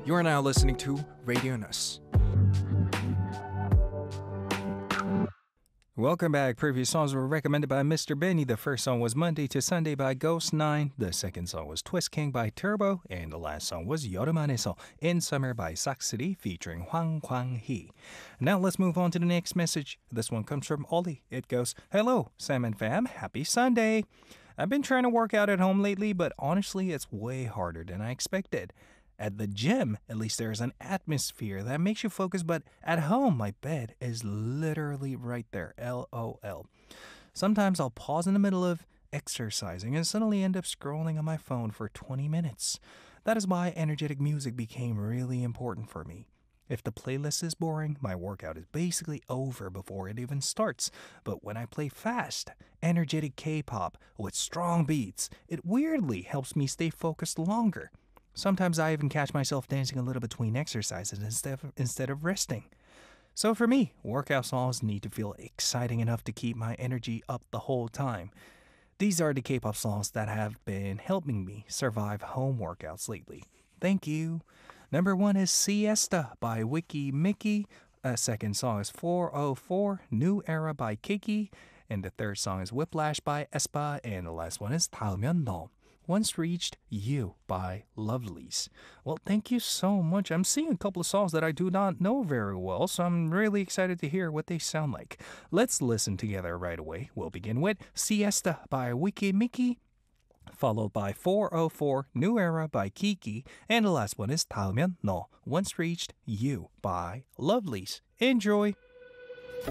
You're now listening to Radio Nus. Welcome back. Previous songs were recommended by Mr. Benny. The first song was Monday to Sunday by Ghost 9. The second song was Twist King by Turbo. And the last song was 여름안에서 In Summer by Saxity featuring Hwang Kwang-hee. Now let's move on to the next message. This one comes from Ollie. It goes, Hello, Sam and Fam. Happy Sunday. I've been trying to work out at home lately, but honestly, it's way harder than I expected. At the gym, at least there's an atmosphere that makes you focus, but at home, my bed is literally right there. LOL. Sometimes I'll pause in the middle of exercising and suddenly end up scrolling on my phone for 20 minutes. That is why energetic music became really important for me. If the playlist is boring, my workout is basically over before it even starts. But when I play fast, energetic K-pop with strong beats, it weirdly helps me stay focused longer. Sometimes I even catch myself dancing a little between exercises instead of resting. So for me, workout songs need to feel exciting enough to keep my energy up the whole time. These are the K-pop songs that have been helping me survive home workouts lately. Thank you. Number 1 is Siesta by Wiki Mickey. Second song is 404, New Era by Kiki. And the third song is Whiplash by aespa. And the last one is 닿으면 너. Once Reached You by Lovelyz. Well, thank you so much. I'm seeing a couple of songs that I do not know very well, so I'm really excited to hear what they sound like. Let's listen together right away. We'll begin with Siesta by Wiki Mickey, followed by 404 New Era by Kiki, and the last one is 닿으면 너, Once Reached You by Lovelyz. Enjoy!